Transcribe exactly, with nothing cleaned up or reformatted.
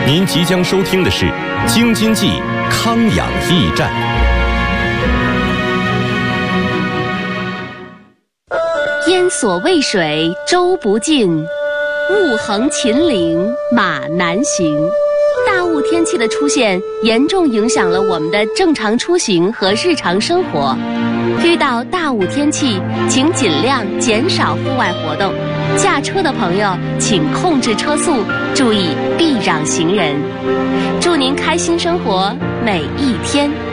您即将收听的是《京津冀康养驿站》。 烟锁渭水舟不进，雾横秦岭马难行。大雾天气的出现，严重影响了我们的正常出行和日常生活。遇到大雾天气，请尽量减少户外活动。驾车的朋友，请控制车速，注意避让行人。祝您开心生活每一天。